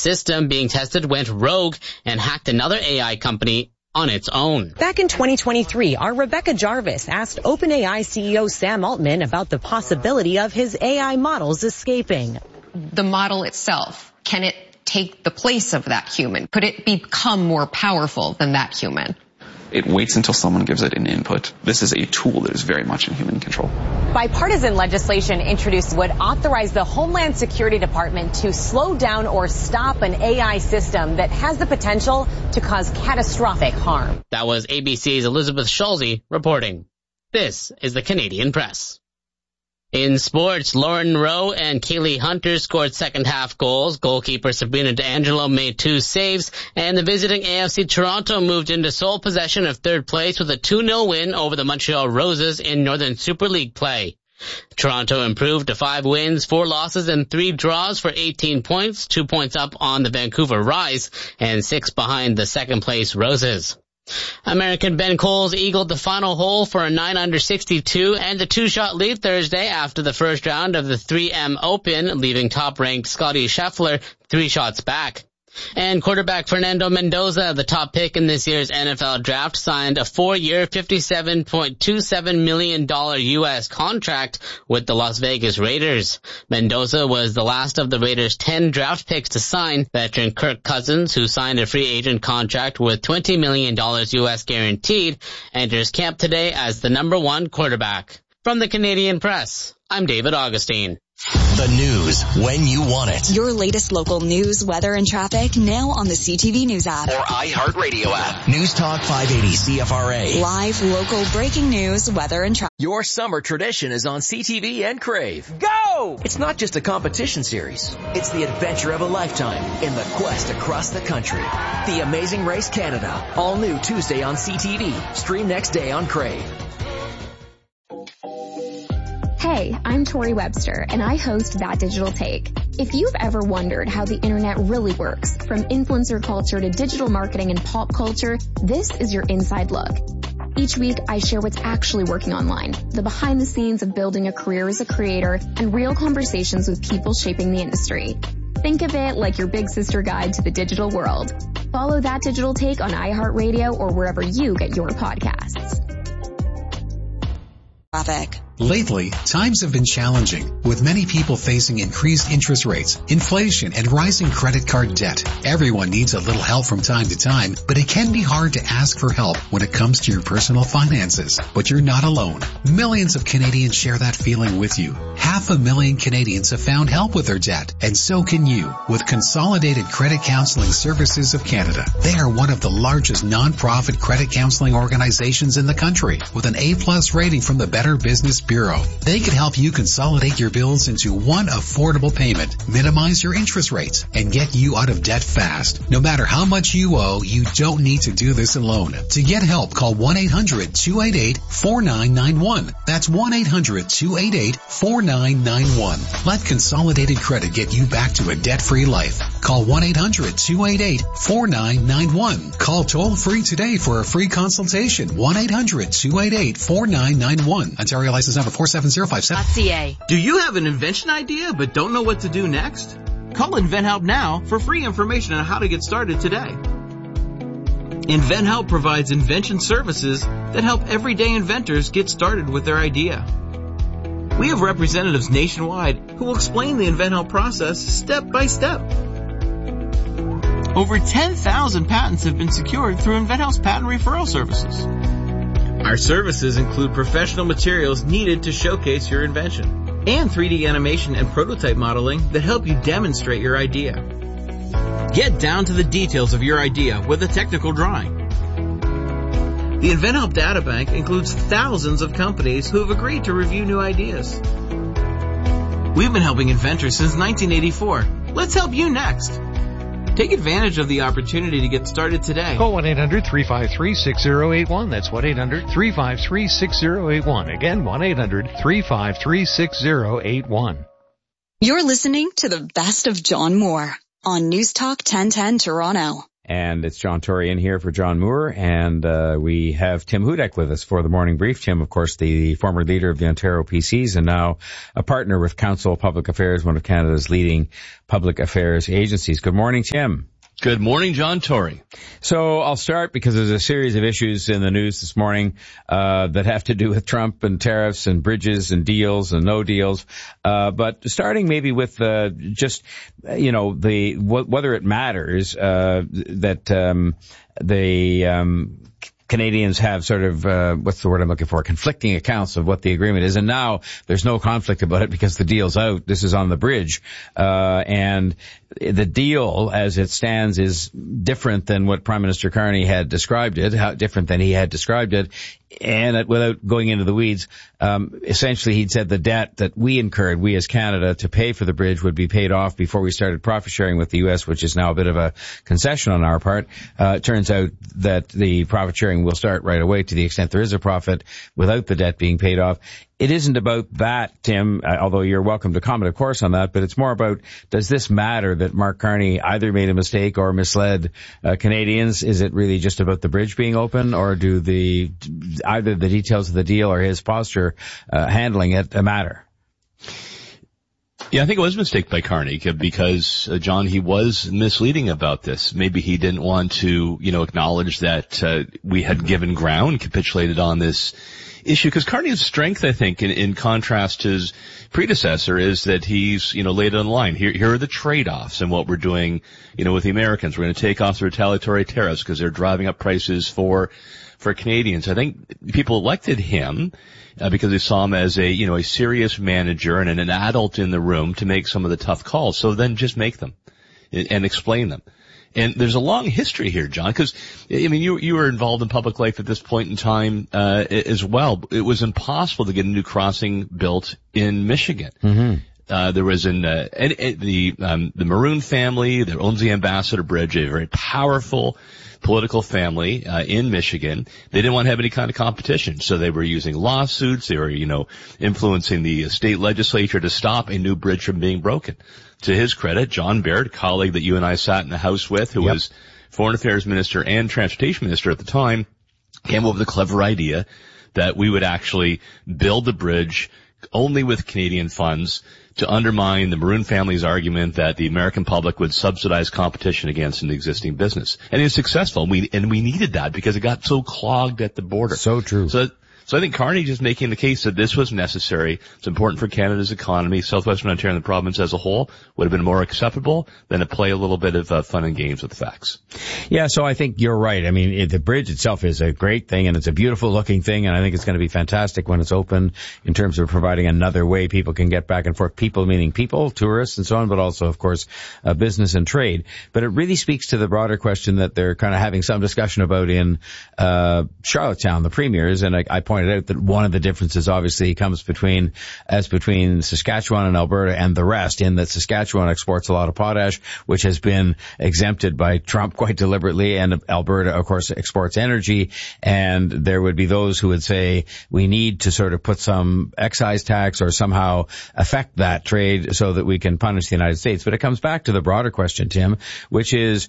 system being tested went rogue and hacked another AI company on its own. Back in 2023, our Rebecca Jarvis asked OpenAI CEO Sam Altman about the possibility of his AI models escaping. The model itself, can it take the place of that human? Could it become more powerful than that human? It waits until someone gives it an input. This is a tool that is very much in human control. Bipartisan legislation introduced would authorize the Homeland Security Department to slow down or stop an AI system that has the potential to cause catastrophic harm. That was ABC's Elizabeth Schulze reporting. This is the Canadian Press. In sports, Lauren Rowe and Kaylee Hunter scored second-half goals. Goalkeeper Sabrina D'Angelo made 2 saves, and the visiting AFC Toronto moved into sole possession of third place with a 2-0 win over the Montreal Roses in Northern Super League play. Toronto improved to 5 wins, 4 losses, and 3 draws for 18 points, 2 points up on the Vancouver Rise, and 6 behind the second-place Roses. American Ben Coles eagled the final hole for a 9-under 62 and a 2-shot lead Thursday after the first round of the 3M Open, leaving top-ranked Scottie Scheffler 3 shots back. And quarterback Fernando Mendoza, the top pick in this year's NFL draft, signed a 4-year, $57.27 million U.S. contract with the Las Vegas Raiders. Mendoza was the last of the Raiders' 10 draft picks to sign. Veteran Kirk Cousins, who signed a free agent contract with $20 million U.S. guaranteed, enters camp today as the number 1 quarterback. From the Canadian Press, I'm David Augustine. The news when you want it. Your latest local news, weather, and traffic now on the CTV News app. Or iHeartRadio app. News Talk 580 CFRA. Live, local, breaking news, weather, and traffic. Your summer tradition is on CTV and Crave. Go! It's not just a competition series. It's the adventure of a lifetime in the quest across the country. The Amazing Race Canada. All new Tuesday on CTV. Stream next day on Crave. Hey, I'm Tori Webster, and I host That Digital Take. If you've ever wondered how the internet really works, from influencer culture to digital marketing and pop culture, this is your inside look. Each week, I share what's actually working online, the behind the scenes of building a career as a creator, and real conversations with people shaping the industry. Think of it like your big sister guide to the digital world. Follow That Digital Take on iHeartRadio or wherever you get your podcasts. Traffic. Lately, times have been challenging, with many people facing increased interest rates, inflation, and rising credit card debt. Everyone needs a little help from time to time, but it can be hard to ask for help when it comes to your personal finances. But you're not alone. Millions of Canadians share that feeling with you. 500,000 Canadians have found help with their debt, and so can you, with Consolidated Credit Counseling Services of Canada. They are one of the largest non-profit credit counseling organizations in the country, with an A+ rating from the Better Business Bureau. They can help you consolidate your bills into one affordable payment, minimize your interest rates, and get you out of debt fast. No matter how much you owe, you don't need to do this alone. To get help, call 1-800-288-4991. That's 1-800-288-4991. Let Consolidated Credit get you back to a debt-free life. Call 1-800-288-4991. Call toll-free today for a free consultation. 1-800-288-4991. Ontario license number 47057. Do you have an invention idea but don't know what to do next? Call InventHelp now for free information on how to get started today. InventHelp provides invention services that help everyday inventors get started with their idea. We have representatives nationwide who will explain the InventHelp process step by step. Over 10,000 patents have been secured through InventHelp's patent referral services. Our services include professional materials needed to showcase your invention and 3D animation and prototype modeling that help you demonstrate your idea. Get down to the details of your idea with a technical drawing. The InventHelp Databank includes thousands of companies who have agreed to review new ideas. We've been helping inventors since 1984. Let's help you next. Take advantage of the opportunity to get started today. Call 1-800-353-6081. That's 1-800-353-6081. Again, 1-800-353-6081. You're listening to the best of John Moore on News Talk 1010 Toronto. And it's John Tory in here for John Moore, and we have Tim Hudak with us for the morning brief. Tim, of course, the former leader of the Ontario PCs and now a partner with Council of Public Affairs, one of Canada's leading public affairs agencies. Good morning, Tim. Good morning, John Tory. So I'll start because there's a series of issues in the news this morning that have to do with Trump and tariffs and bridges and deals and no deals. But starting maybe with just, you know, whether it matters that the Canadians have sort of, what's the word I'm looking for, conflicting accounts of what the agreement is. And now there's no conflict about it because the deal's out. This is on the bridge. And the deal as it stands is different than what Prime Minister Carney had described it, different than he had described it. And without going into the weeds, essentially he'd said the debt that we incurred, we as Canada, to pay for the bridge would be paid off before we started profit sharing with the U.S., which is now a bit of a concession on our part. It turns out that the profit sharing will start right away to the extent there is a profit without the debt being paid off. It isn't about that, Tim, although you're welcome to comment, of course, on that, but it's more about, does this matter that Mark Carney either made a mistake or misled Canadians? Is it really just about the bridge being open, or do either the details of the deal or his posture handling it matter? Yeah, I think it was a mistake by Carney because, John, he was misleading about this. Maybe he didn't want to, acknowledge that we had given ground, capitulated on this issue. Because Carney's strength, I think, in contrast to his predecessor, is that he's, laid it on the line. Here are the trade-offs and what we're doing, with the Americans. We're going to take off the retaliatory tariffs because they're driving up prices for Canadians. I think people elected him because they saw him as a serious manager and an adult in the room to make some of the tough calls. So then just make them and explain them. And there's a long history here, John, because, you were involved in public life at this point in time as well. It was impossible to get a new crossing built in Michigan. Mm-hmm. There was the Maroon family that owns the Ambassador Bridge, a very powerful political family in Michigan. They didn't want to have any kind of competition, so they were using lawsuits. They were, influencing the state legislature to stop a new bridge from being broken. To his credit, John Baird, a colleague that you and I sat in the House with, who was Foreign Affairs Minister and Transportation Minister at the time, came up with a clever idea that we would actually build the bridge only with Canadian funds to undermine the Maroon family's argument that the American public would subsidize competition against an existing business. And he was successful. We needed that because it got so clogged at the border. So true. So I think Carney just making the case that this was necessary. It's important for Canada's economy. Southwestern Ontario and the province as a whole would have been more acceptable than to play a little bit of fun and games with the facts. Yeah, so I think you're right. The bridge itself is a great thing, and it's a beautiful looking thing, and I think it's going to be fantastic when it's open in terms of providing another way people can get back and forth. People meaning people, tourists and so on, but also, of course, business and trade. But it really speaks to the broader question that they're kind of having some discussion about in Charlottetown, the premiers, and I pointed out that one of the differences obviously comes between Saskatchewan and Alberta and the rest, in that Saskatchewan exports a lot of potash, which has been exempted by Trump quite deliberately, and Alberta, of course, exports energy, and there would be those who would say we need to sort of put some excise tax or somehow affect that trade so that we can punish the United States. But it comes back to the broader question, Tim, which is,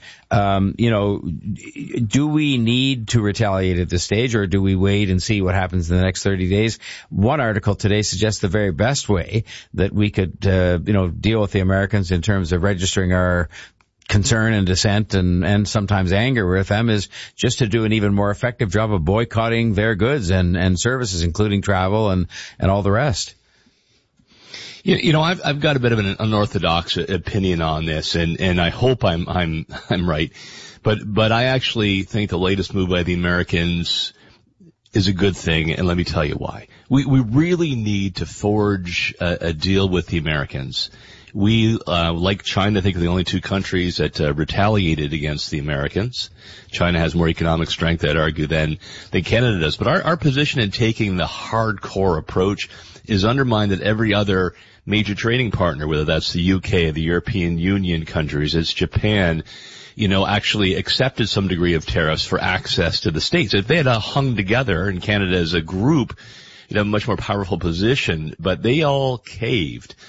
do we need to retaliate at this stage, or do we wait and see what happens in the next 30 days? One article today suggests the very best way that we could, deal with the Americans in terms of registering our concern and dissent and sometimes anger with them is just to do an even more effective job of boycotting their goods and services, including travel and all the rest. I've got a bit of an unorthodox opinion on this, and I hope I'm right. But I actually think the latest move by the Americans is a good thing, and let me tell you why. We really need to forge a deal with the Americans. We, like China, I think are the only two countries that retaliated against the Americans. China has more economic strength, I'd argue, than Canada does. But our position in taking the hardcore approach is undermined at every other major trading partner, whether that's the UK, the European Union countries, it's Japan, actually accepted some degree of tariffs for access to the States. If they had hung together, and Canada as a group, a much more powerful position, but they all caved.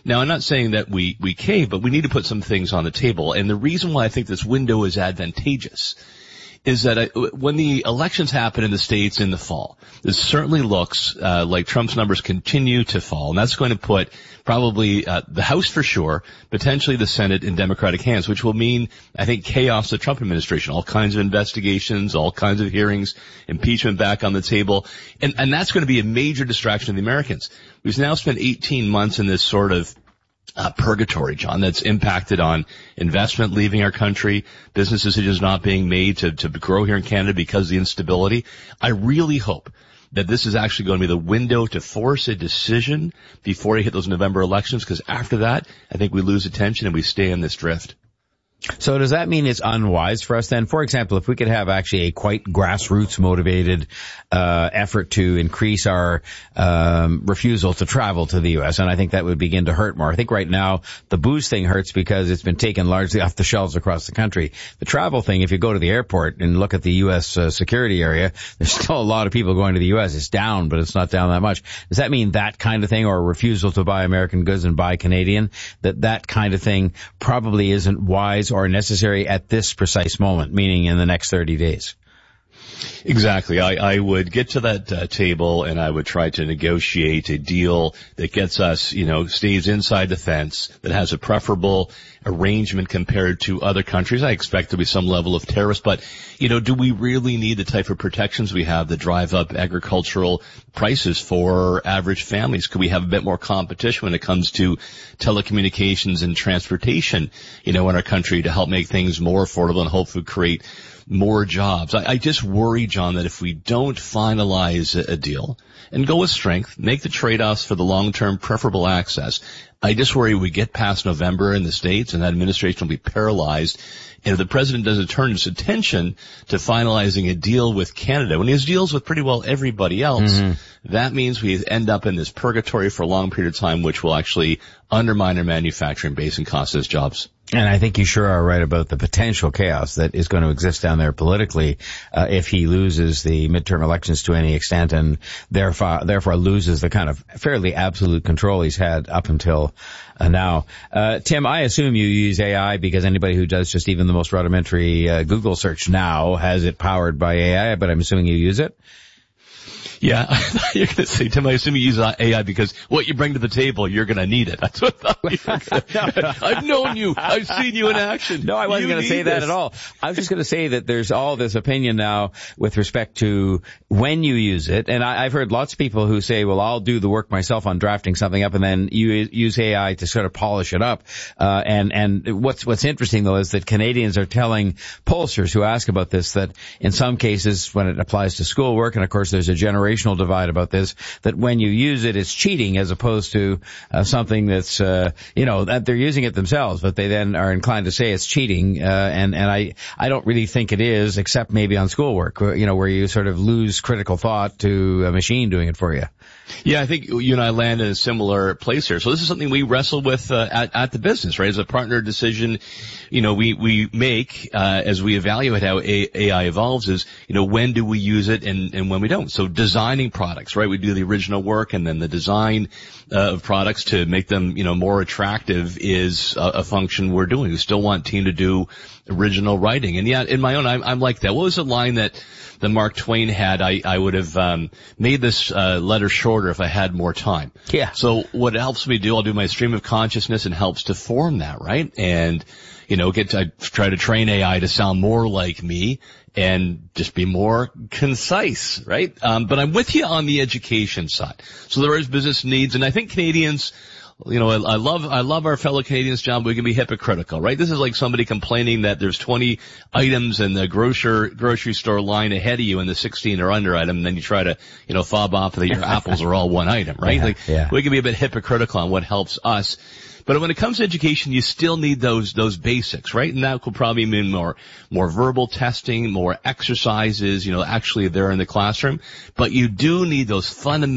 Now, I'm not saying that we cave, but we need to put some things on the table. And the reason why I think this window is advantageous is that when the elections happen in the States in the fall, it certainly looks like Trump's numbers continue to fall. And that's going to put probably the House for sure, potentially the Senate in Democratic hands, which will mean, I think, chaos to the Trump administration, all kinds of investigations, all kinds of hearings, impeachment back on the table. And that's going to be a major distraction of the Americans. We've now spent 18 months in this sort of purgatory, John, that's impacted on investment leaving our country, business decisions not being made to grow here in Canada because of the instability. I really hope that this is actually going to be the window to force a decision before you hit those November elections, because after that, I think we lose attention and we stay in this drift. So does that mean it's unwise for us then? For example, if we could have actually a quite grassroots motivated effort to increase our refusal to travel to the U.S., and I think that would begin to hurt more. I think right now the booze thing hurts because it's been taken largely off the shelves across the country. The travel thing, if you go to the airport and look at the U.S. Security area, there's still a lot of people going to the U.S. It's down, but it's not down that much. Does that mean that kind of thing, or a refusal to buy American goods and buy Canadian, that kind of thing probably isn't wise or necessary at this precise moment, meaning in the next 30 days? Exactly. I would get to that table and I would try to negotiate a deal that gets us, stays inside the fence, that has a preferable arrangement compared to other countries. I expect there'll be some level of tariffs, but, do we really need the type of protections we have that drive up agricultural prices for average families? Could we have a bit more competition when it comes to telecommunications and transportation, in our country to help make things more affordable and hopefully create more jobs? I just worry, John, that if we don't finalize a deal and go with strength, make the trade-offs for the long-term preferable access, I just worry we get past November in the States and that administration will be paralyzed. And if the president doesn't turn his attention to finalizing a deal with Canada, when he has deals with pretty well everybody else, that means we end up in this purgatory for a long period of time, which will actually undermine our manufacturing base and cost us jobs. And I think you sure are right about the potential chaos that is going to exist down there politically if he loses the midterm elections to any extent, and therefore loses the kind of fairly absolute control he's had up until now. Tim, I assume you use AI because anybody who does just even the most rudimentary Google search now has it powered by AI, but I'm assuming you use it? Yeah, you're going to say, Tim, I assume you use AI because what you bring to the table, you're going to need it. That's what I've known you. I've seen you in action. No, I wasn't going to say that at all. I was just going to say that there's all this opinion now with respect to when you use it. And I've heard lots of people who say, well, I'll do the work myself on drafting something up and then you use AI to sort of polish it up. And what's interesting though is that Canadians are telling pollsters who ask about this that in some cases when it applies to schoolwork, and of course there's a generational divide about this, that when you use it, it's cheating as opposed to something that's, that they're using it themselves, but they then are inclined to say it's cheating. And I don't really think it is, except maybe on schoolwork, where you sort of lose critical thought to a machine doing it for you. Yeah, I think you and I land in a similar place here. So this is something we wrestle with at the business, right? As a partner decision, we make as we evaluate how AI evolves is, when do we use it and when we don't. So designing products, right? We do the original work and then the design of products to make them, more attractive is a function we're doing. We still want team to do original writing. And yeah, in my own, I'm like that. What was the line that Mark Twain had? I would have made this letter shorter if I had more time. Yeah. So what it helps me do, I'll do my stream of consciousness and helps to form that, right? And, I try to train AI to sound more like me and just be more concise, right? But I'm with you on the education side. So there is business needs, and I think Canadians, I love our fellow Canadians, John, but we can be hypocritical, right? This is like somebody complaining that there's 20 items in the grocery store line ahead of you and the 16 are under item, and then you try to, fob off that your apples are all one item, right? We can be a bit hypocritical on what helps us. But when it comes to education, you still need those basics, right? And that could probably mean more verbal testing, more exercises, actually there in the classroom. But you do need those fundamental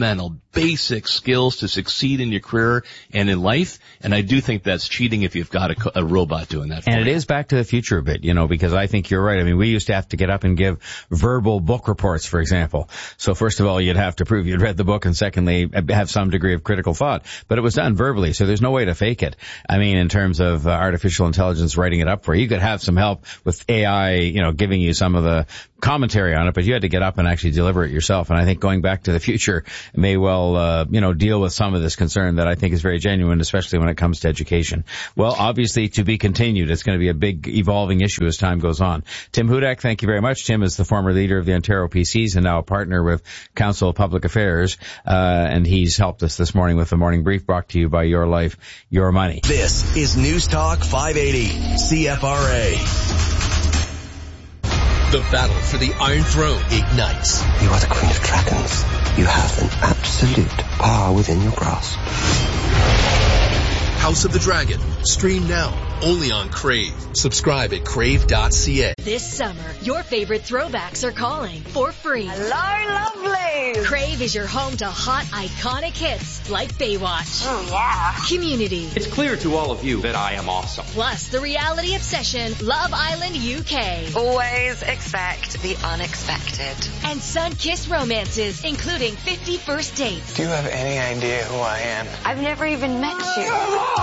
basic skills to succeed in your career and in life. And I do think that's cheating if you've got a robot doing that for you. And it is Back to the Future a bit, because I think you're right. I mean, we used to have to get up and give verbal book reports, for example. So first of all, you'd have to prove you'd read the book, and secondly, have some degree of critical thought. But it was done verbally, so there's no way to fake it. I mean, in terms of artificial intelligence writing it up for you, you could have some help with AI, giving you some of the commentary on it, but you had to get up and actually deliver it yourself. And I think going Back to the Future may well, deal with some of this concern that I think is very genuine, especially when it comes to education. Well, obviously, to be continued. It's going to be a big evolving issue as time goes on. Tim Hudak, thank you very much. Tim is the former leader of the Ontario PCs and now a partner with Council of Public Affairs, and he's helped us this morning with the morning brief brought to you by Your Life, Your Money. This is News Talk 580 CFRA. The battle for the Iron Throne ignites. You are the Queen of Dragons. You have an absolute power within your grasp. House of the Dragon. Stream now. Only on Crave. Subscribe at crave.ca. This summer, your favorite throwbacks are calling for free. Hello, lovely. Crave is your home to hot, iconic hits like Baywatch. Oh, yeah. Community. It's clear to all of you that I am awesome. Plus the reality obsession, Love Island UK. Always expect the unexpected. And sun-kissed romances, including 50 First Dates. Do you have any idea who I am? I've never even met you.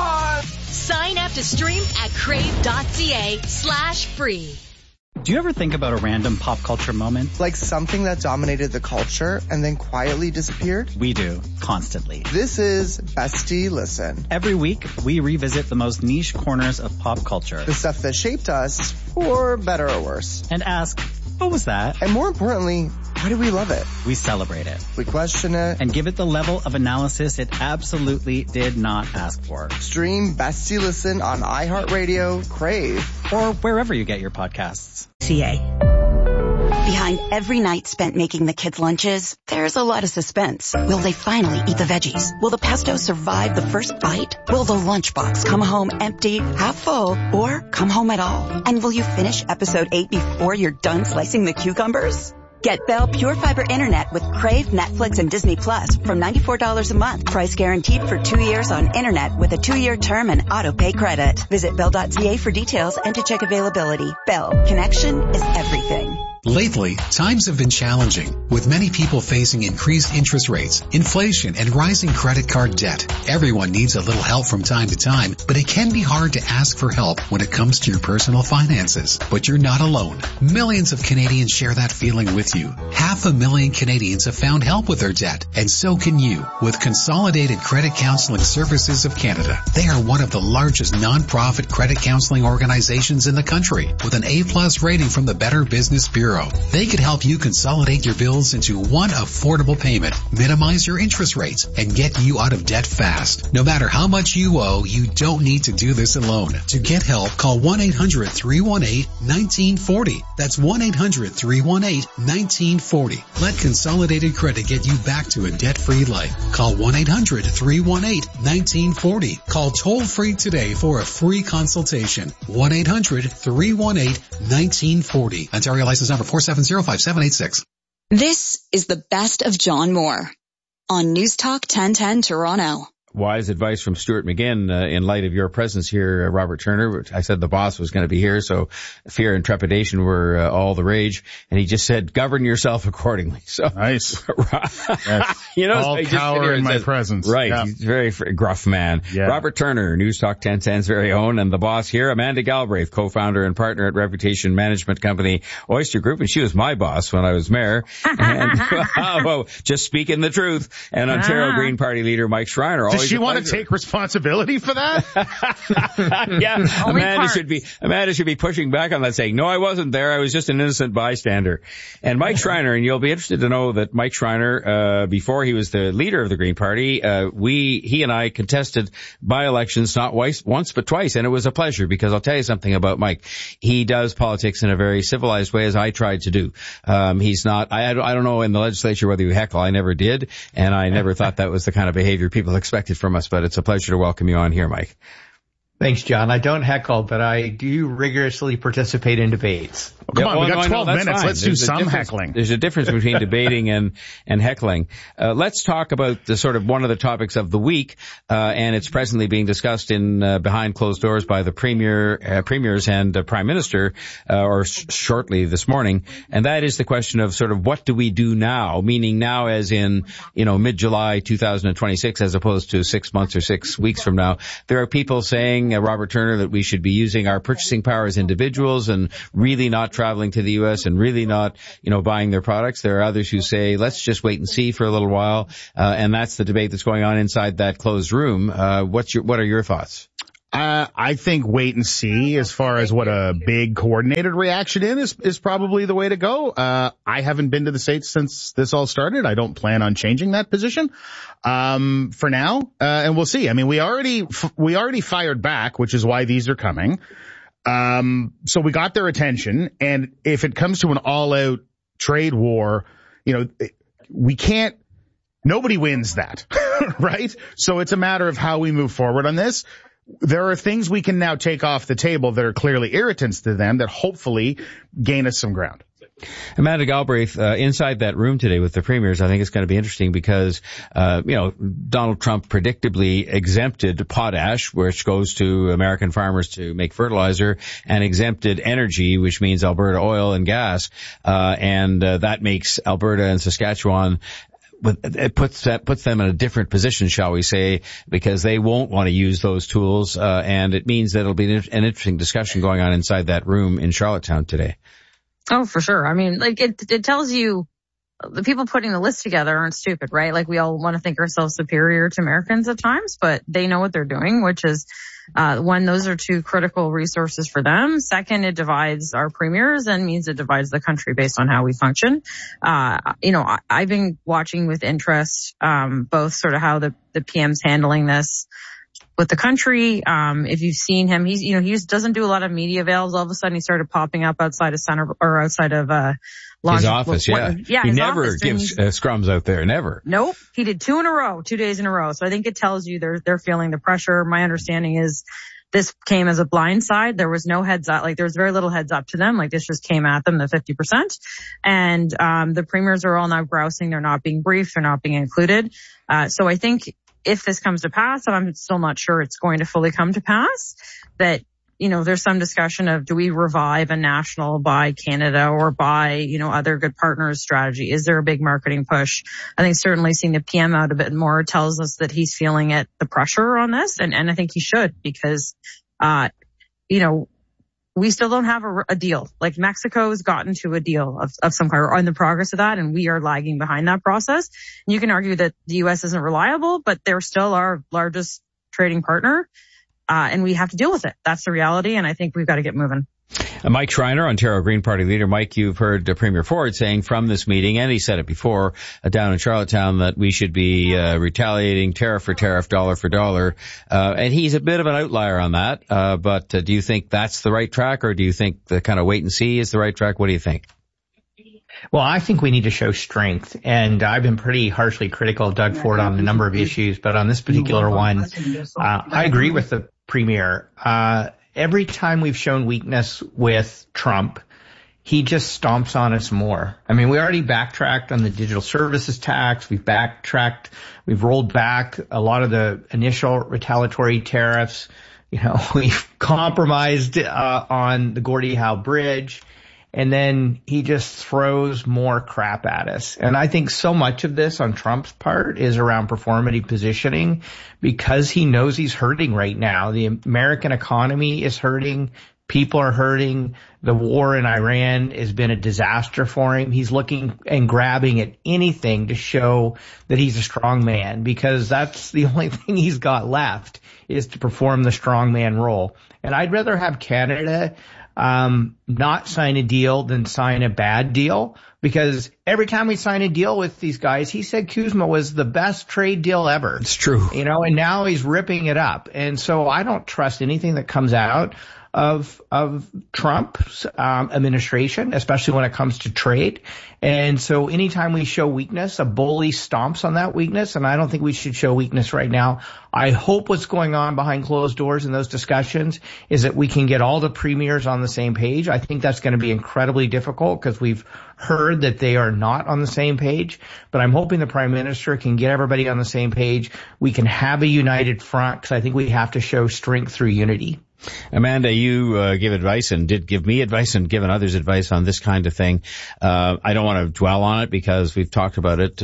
Sign up to stream at crave.ca/free. Do you ever think about a random pop culture moment? Like something that dominated the culture and then quietly disappeared? We do, constantly. This is Bestie Listen. Every week, we revisit the most niche corners of pop culture. The stuff that shaped us, for better or worse. And ask, what was that? And more importantly, why do we love it? We celebrate it. We question it. And give it the level of analysis it absolutely did not ask for. Stream Bestie Listen on iHeartRadio, Crave, or wherever you get your podcasts. CA. Behind every night spent making the kids' lunches, there's a lot of suspense. Will they finally eat the veggies? Will the pesto survive the first bite? Will the lunchbox come home empty, half full, or come home at all? And will you finish episode 8 before you're done slicing the cucumbers? Get Bell Pure Fiber Internet with Crave, Netflix, and Disney Plus from $94 a month. Price guaranteed for 2 years on Internet with a 2-year term and auto-pay credit. Visit Bell.ca for details and to check availability. Bell. Connection is everything. Lately, times have been challenging, with many people facing increased interest rates, inflation, and rising credit card debt. Everyone needs a little help from time to time, but it can be hard to ask for help when it comes to your personal finances. But you're not alone. Millions of Canadians share that feeling with you. 500,000 Canadians have found help with their debt, and so can you with Consolidated Credit Counseling Services of Canada. They are one of the largest non-profit credit counseling organizations in the country, with an A+ rating from the Better Business Bureau. They could help you consolidate your bills into one affordable payment, minimize your interest rates, and get you out of debt fast. No matter how much you owe, you don't need to do this alone. To get help, call 1-800-318-1940. That's 1-800-318-1940. Let Consolidated Credit get you back to a debt-free life. Call 1-800-318-1940. Call toll-free today for a free consultation. 1-800-318-1940. Ontario license number 4705786. This is the best of John Moore on News Talk 1010 Toronto. Wise advice from Stuart McGinn in light of your presence here, Robert Turner. I said the boss was going to be here, so fear and trepidation were all the rage. And he just said, govern yourself accordingly. So nice. All cower in my presence. Right. Yeah. He's a very gruff man. Yeah. Robert Turner, News Talk 1010's very own, and the boss here, Amanda Galbraith, co-founder and partner at Reputation Management Company Oyster Group. And she was my boss when I was mayor. And just speaking the truth. And Ontario Green Party leader Mike Schreiner. Does she want to take responsibility for that? Yeah, Amanda should be pushing back on that, saying, no, I wasn't there. I was just an innocent bystander. And Mike Schreiner, and you'll be interested to know that Mike Schreiner, before he was the leader of the Green Party, he and I contested by-elections not once but twice, and it was a pleasure because I'll tell you something about Mike. He does politics in a very civilized way, as I tried to do. He's not, I don't know in the legislature whether you heckle. I never did, and I never thought that was the kind of behavior people expected from us, but it's a pleasure to welcome you on here, Mike. Thanks, John. I don't heckle, but I do rigorously participate in debates. Come on, we got 12 minutes. Fine. Let's do some heckling. There's a difference between debating and heckling. Let's talk about the sort of one of the topics of the week, and it's presently being discussed in behind closed doors by the premiers and Prime Minister, shortly this morning, and that is the question of sort of what do we do now, meaning now as in, mid-July 2026 as opposed to 6 months or 6 weeks from now. There are people saying, Robert Turner, that we should be using our purchasing power as individuals and really not traveling to the U.S. and really not, buying their products. There are others who say, let's just wait and see for a little while. And that's the debate that's going on inside that closed room. What are your thoughts? I think wait and see as far as what a big coordinated reaction is probably the way to go. I haven't been to the States since this all started. I don't plan on changing that position, for now. And we'll see. I mean, we already fired back, which is why these are coming. So we got their attention. And if it comes to an all out trade war, nobody wins that, right? So it's a matter of how we move forward on this. There are things we can now take off the table that are clearly irritants to them that hopefully gain us some ground. Amanda Galbraith, inside that room today with the premiers, I think it's going to be interesting because, Donald Trump predictably exempted potash, which goes to American farmers to make fertilizer, and exempted energy, which means Alberta oil and gas. That makes Alberta and Saskatchewan, it puts them in a different position, shall we say, because they won't want to use those tools, and it means that it'll be an interesting discussion going on inside that room in Charlottetown today. Oh, for sure. I mean, it tells you the people putting the list together aren't stupid, right? Like, we all want to think ourselves superior to Americans at times, but they know what they're doing, which is, one, those are two critical resources for them. Second, it divides our premiers and means it divides the country based on how we function. I've been watching with interest, both sort of how the PM's handling this with the country. If you've seen him, he doesn't do a lot of media avails. All of a sudden he started popping up outside of his office. Yeah. He never gives scrums out there. Never. Nope. He did 2 days in a row. So I think it tells you they're feeling the pressure. My understanding is this came as a blindside. There was no heads up. Like, there was very little heads up to them. Like, this just came at them, the 50%. And, the premiers are all now grousing. They're not being briefed. They're not being included. So I think if this comes to pass, and I'm still not sure it's going to fully come to pass, that, there's some discussion of, do we revive a national buy Canada or buy, other good partners strategy? Is there a big marketing push? I think certainly seeing the PM out a bit more tells us that he's feeling the pressure on this. And I think he should, because, we still don't have a deal. Like, Mexico's gotten to a deal of some kind, or on the progress of that, and we are lagging behind that process. And you can argue that the U.S. isn't reliable, but they're still our largest trading partner, and we have to deal with it. That's the reality, and I think we've got to get moving. Mike Schreiner, Ontario Green Party leader. Mike, you've heard Premier Ford saying from this meeting, and he said it before, down in Charlottetown, that we should be retaliating tariff for tariff, dollar for dollar. And he's a bit of an outlier on that. But do you think that's the right track, or do you think the kind of wait and see is the right track? What do you think? Well, I think we need to show strength, and I've been pretty harshly critical of Doug Ford on a number of issues, but on this particular one, I agree with the Premier. Every time we've shown weakness with Trump, he just stomps on us more. I mean, we already backtracked on the digital services tax. We've rolled back a lot of the initial retaliatory tariffs. We've compromised on the Gordie Howe Bridge. And then he just throws more crap at us. And I think so much of this on Trump's part is around performative positioning, because he knows he's hurting right now. The American economy is hurting. People are hurting. The war in Iran has been a disaster for him. He's looking and grabbing at anything to show that he's a strong man, because that's the only thing he's got left, is to perform the strong man role. And I'd rather have Canada not sign a deal than sign a bad deal, because every time we sign a deal with these guys, he said Kuzma was the best trade deal ever. It's true. And now he's ripping it up. And so I don't trust anything that comes out of Trump's administration, especially when it comes to trade. And so anytime we show weakness, a bully stomps on that weakness, and I don't think we should show weakness right now. I hope what's going on behind closed doors in those discussions is that we can get all the premiers on the same page. I think that's going to be incredibly difficult because we've heard that they are not on the same page, but I'm hoping the Prime Minister can get everybody on the same page. We can have a united front because I think we have to show strength through unity. Amanda, you give advice and did give me advice and given others advice on this kind of thing. I don't want to dwell on it because we've talked about it.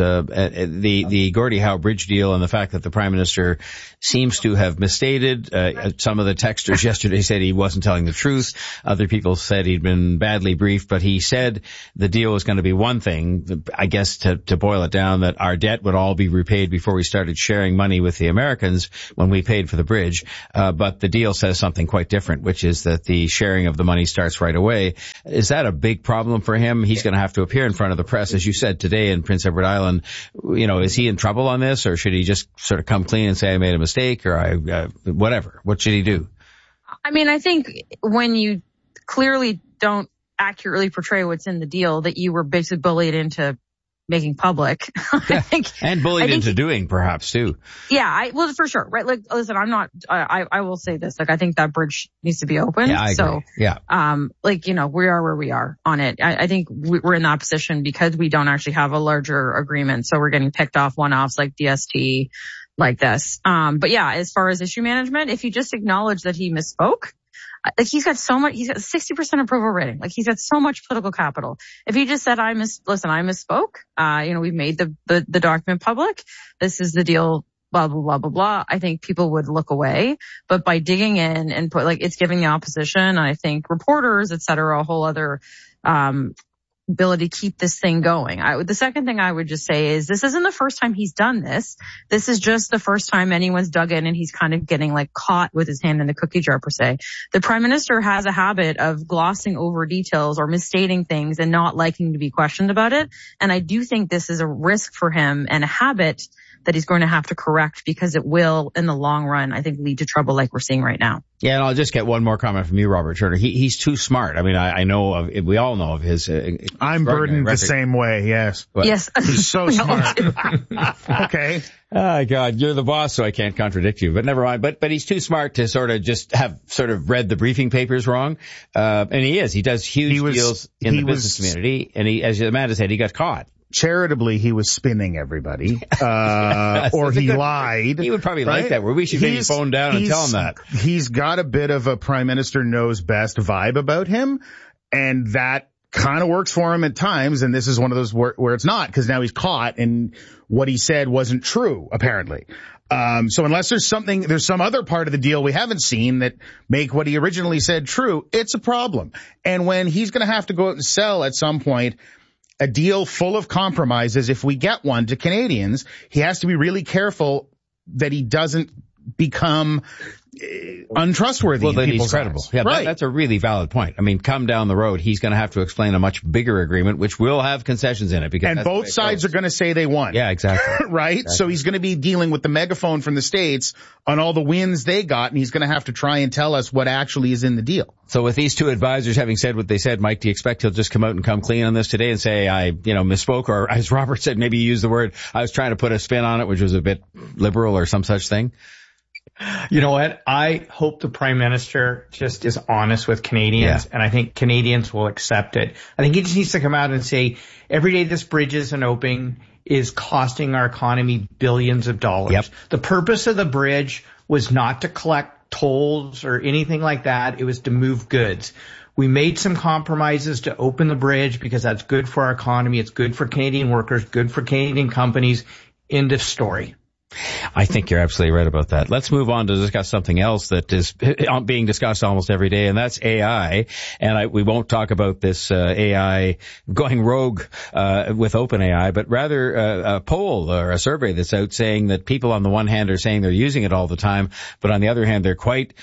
The Gordie Howe Bridge deal and the fact that the Prime Minister seems to have misstated. Some of the texters yesterday said he wasn't telling the truth. Other people said he'd been badly briefed, but he said the deal was going to be one thing. I guess to boil it down, that our debt would all be repaid before we started sharing money with the Americans when we paid for the bridge. But the deal says something quite different, which is that the sharing of the money starts right away. Is that a big problem for him? He's going to have to appear in front of the press, as you said today in Prince Edward Island. You know, is he in trouble on this, or should he just sort of come clean and say I made a mistake, or whatever? What should he do? I mean, I think when you clearly don't accurately portray what's in the deal, that you were basically bullied into making public. And bullied into doing, perhaps, too. Yeah, well, for sure, right? Like, listen, I will say this, like, I think that bridge needs to be open. Yeah, I agree. So, yeah. Like, you know, we are where we are on it. I think we're in that position because we don't actually have a larger agreement. So we're getting picked off one-offs like DST, like this. But yeah, as far as issue management, if you just acknowledge that he misspoke, like he's got 60% approval rating. Like he's got so much political capital. If he just said, I misspoke, you know, we've made the document public. This is the deal, blah, blah, blah, blah, blah. I think people would look away, but by digging in and it's giving the opposition, I think reporters, et cetera, a whole other, ability to keep this thing going. The second thing I would just say is this isn't the first time he's done this. This is just the first time anyone's dug in and he's kind of getting like caught with his hand in the cookie jar per se. The Prime Minister has a habit of glossing over details or misstating things and not liking to be questioned about it. And I do think this is a risk for him and a habit that he's going to have to correct because it will, in the long run, I think lead to trouble like we're seeing right now. Yeah, and I'll just get one more comment from you, Robert Turner. He's too smart. I mean, I know of, we all know of his, I'm burdened the same way, yes. But yes. He's so smart. Okay. Oh God, you're the boss, so I can't contradict you, but never mind. But he's too smart to sort of just have sort of read the briefing papers wrong. And he does huge deals in the business community. And he, as Amanda said, he got caught. Charitably, he was spinning everybody, or he lied. He would probably like that, where we should maybe phone down and tell him that. He's got a bit of a Prime Minister knows best vibe about him, and that kind of works for him at times, and this is one of those where it's not, because now he's caught, and what he said wasn't true, apparently. So unless there's some other part of the deal we haven't seen that make what he originally said true, it's a problem. And when he's going to have to go out and sell at some point a deal full of compromises, if we get one, to Canadians, he has to be really careful that he doesn't become untrustworthy. Well, then he's credible. Yeah, right. That's a really valid point. I mean, come down the road, he's going to have to explain a much bigger agreement, which will have concessions in it. Because and both sides are going to say they won. Yeah, exactly. Right? Exactly. So he's going to be dealing with the megaphone from the States on all the wins they got, and he's going to have to try and tell us what actually is in the deal. So with these two advisors having said what they said, Mike, do you expect he'll just come out and come clean on this today and say, I misspoke, or as Robert said, maybe you used the word, I was trying to put a spin on it, which was a bit liberal or some such thing? You know what? I hope the Prime Minister just is honest with Canadians, and I think Canadians will accept it. I think he just needs to come out and say, every day this bridge isn't open is costing our economy billions of dollars. Yep. The purpose of the bridge was not to collect tolls or anything like that. It was to move goods. We made some compromises to open the bridge because that's good for our economy. It's good for Canadian workers, good for Canadian companies. End of story. I think you're absolutely right about that. Let's move on to discuss something else that is being discussed almost every day, and that's AI. And we won't talk about this AI going rogue with OpenAI, but rather a poll or a survey that's out saying that people on the one hand are saying they're using it all the time, but on the other hand they're quite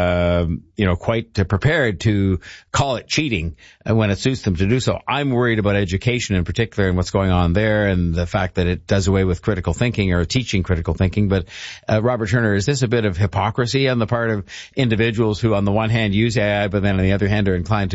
prepared to call it cheating when it suits them to do so. I'm worried about education in particular and what's going on there, and the fact that it does away with critical thinking or teaching critical critical thinking. But, Robert Turner, is this a bit of hypocrisy on the part of individuals who on the one hand use AI, but then on the other hand are inclined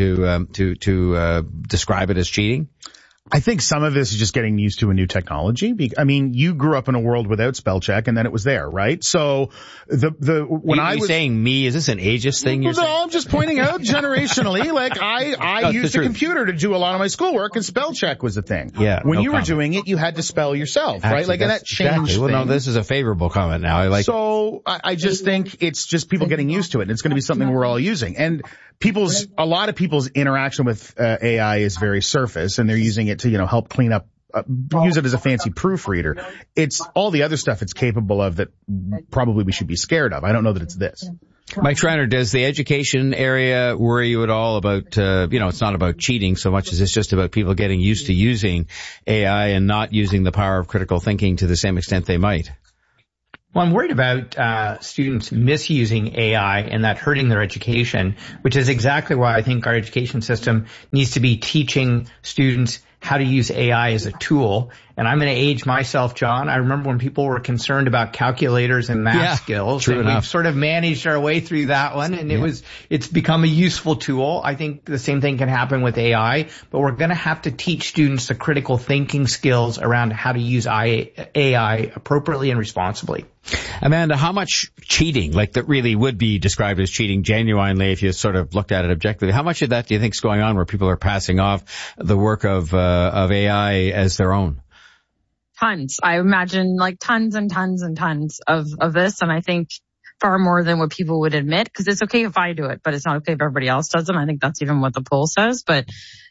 to describe it as cheating? I think some of this is just getting used to a new technology. I mean, you grew up in a world without spell check, and then it was there, right? So when I was saying me, is this an ageist thing? No, I'm just pointing out generationally. Like I used a computer to do a lot of my schoolwork, and spell check was a thing. Yeah. When you were doing it, you had to spell yourself, right? Like, and that changed. Exactly. Well, no, this is a favorable comment now. I like. So I just think it's just people getting used to it. And it's going to be something we're all using, and a lot of people's interaction with AI is very surface, and they're using it to, help clean up, use it as a fancy proofreader. It's all the other stuff it's capable of that probably we should be scared of. I don't know that it's this. Mike Schreiner, does the education area worry you at all about, it's not about cheating so much as it's just about people getting used to using AI and not using the power of critical thinking to the same extent they might? Well, I'm worried about students misusing AI and that hurting their education, which is exactly why I think our education system needs to be teaching students how to use AI as a tool. And I'm going to age myself, John. I remember when people were concerned about calculators and math skills. True enough. We've sort of managed our way through that one, and it's become a useful tool. I think the same thing can happen with AI, but we're going to have to teach students the critical thinking skills around how to use AI appropriately and responsibly. Amanda, how much cheating, like that really would be described as cheating genuinely if you sort of looked at it objectively, how much of that do you think is going on where people are passing off the work of AI as their own? Tons. I imagine like tons and tons and tons of this. And I think far more than what people would admit, because it's okay if I do it, but it's not okay if everybody else does them. I think that's even what the poll says. But,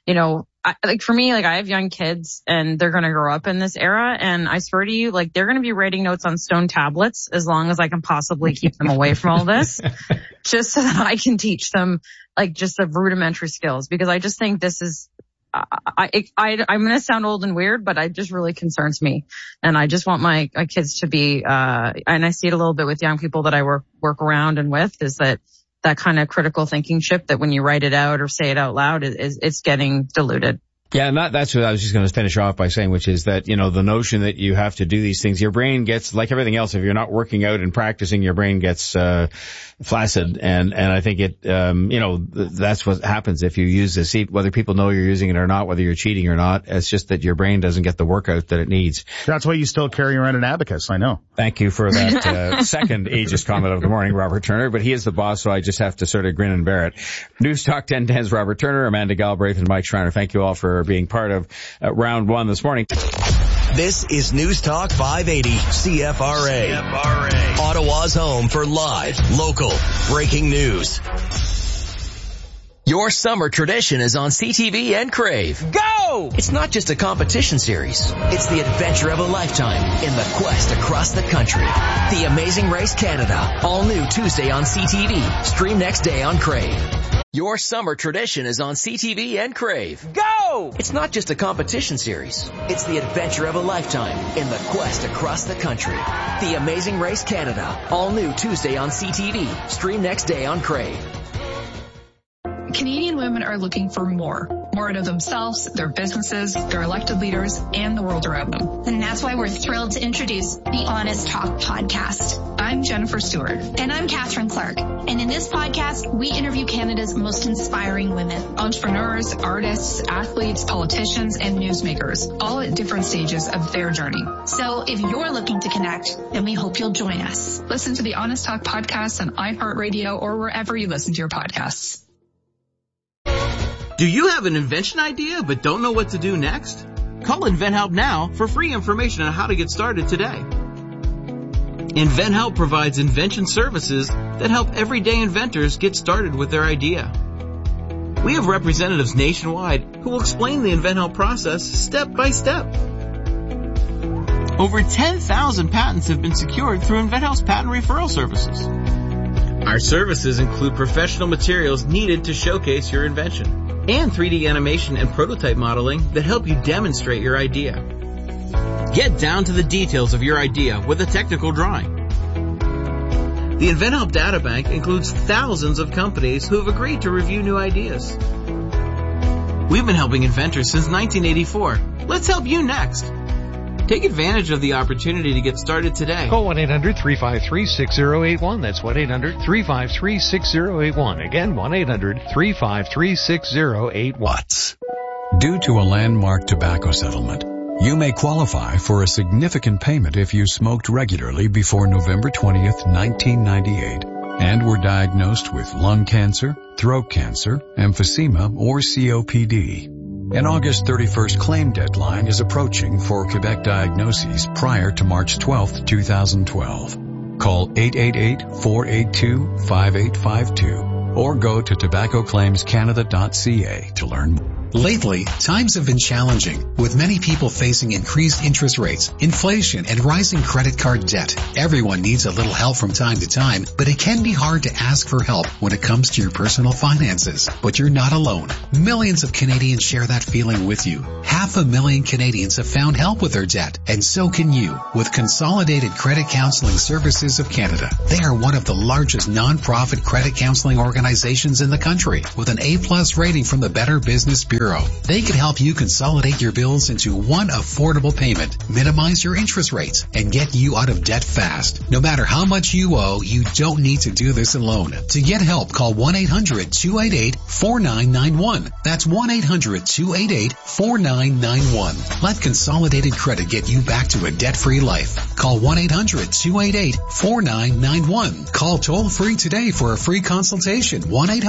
for me, I have young kids and they're going to grow up in this era. And I swear to you, they're going to be writing notes on stone tablets as long as I can possibly keep them away from all this, just so that I can teach them just the rudimentary skills, because I just think this is, I'm going to sound old and weird, but it just really concerns me. And I just want my kids to be, and I see it a little bit with young people that I work around and with, is that kind of critical thinking chip that when you write it out or say it out loud, it's getting diluted. Yeah, and that's what I was just going to finish off by saying, which is that, the notion that you have to do these things, your brain gets, like everything else, if you're not working out and practicing, your brain gets flaccid. And I think that's what happens if you use this, whether people know you're using it or not, whether you're cheating or not. It's just that your brain doesn't get the workout that it needs. That's why you still carry around an abacus, I know. Thank you for that second ageist comment of the morning, Robert Turner. But he is the boss, so I just have to sort of grin and bear it. News Talk 1010's Robert Turner, Amanda Galbraith, and Mike Schreiner. Thank you all for being part of round one this morning. This is News Talk 580 CFRA. Ottawa's home for live, local, breaking news. Your summer tradition is on CTV and Crave. Go! It's not just a competition series. It's the adventure of a lifetime in the quest across the country. The Amazing Race Canada. All new Tuesday on CTV. Stream next day on Crave. Your summer tradition is on CTV and Crave. Go! It's not just a competition series. It's the adventure of a lifetime in the quest across the country. The Amazing Race Canada. All new Tuesday on CTV. Stream next day on Crave. Canadian women are looking for more out of themselves, their businesses, their elected leaders, and the world around them. And that's why we're thrilled to introduce the Honest Talk podcast. I'm Jennifer Stewart. And I'm Catherine Clark. And in this podcast, we interview Canada's most inspiring women. Entrepreneurs, artists, athletes, politicians, and newsmakers, all at different stages of their journey. So if you're looking to connect, then we hope you'll join us. Listen to the Honest Talk podcast on iHeartRadio or wherever you listen to your podcasts. Do you have an invention idea but don't know what to do next? Call InventHelp now for free information on how to get started today. InventHelp provides invention services that help everyday inventors get started with their idea. We have representatives nationwide who will explain the InventHelp process step by step. Over 10,000 patents have been secured through InventHelp's patent referral services. Our services include professional materials needed to showcase your invention, and 3D animation and prototype modeling that help you demonstrate your idea. Get down to the details of your idea with a technical drawing. The InventHelp Databank includes thousands of companies who have agreed to review new ideas. We've been helping inventors since 1984. Let's help you next. Take advantage of the opportunity to get started today. Call 1-800-353-6081. That's 1-800-353-6081. Again, 1-800-353-6081. Due to a landmark tobacco settlement, you may qualify for a significant payment if you smoked regularly before November 20th, 1998, and were diagnosed with lung cancer, throat cancer, emphysema, or COPD. An August 31st claim deadline is approaching for Quebec diagnoses prior to March 12th, 2012. Call 888-482-5852 or go to tobaccoclaimscanada.ca to learn more. Lately, times have been challenging, with many people facing increased interest rates, inflation, and rising credit card debt. Everyone needs a little help from time to time, but it can be hard to ask for help when it comes to your personal finances. But you're not alone. Millions of Canadians share that feeling with you. 500,000 Canadians have found help with their debt, and so can you, with Consolidated Credit Counseling Services of Canada. They are one of the largest non-profit credit counseling organizations in the country, with an A+ rating from the Better Business Bureau. They can help you consolidate your bills into one affordable payment, minimize your interest rates, and get you out of debt fast. No matter how much you owe, you don't need to do this alone. To get help, call 1-800-288-4991. That's 1-800-288-4991. Let Consolidated Credit get you back to a debt-free life. Call 1-800-288-4991. Call toll-free today for a free consultation.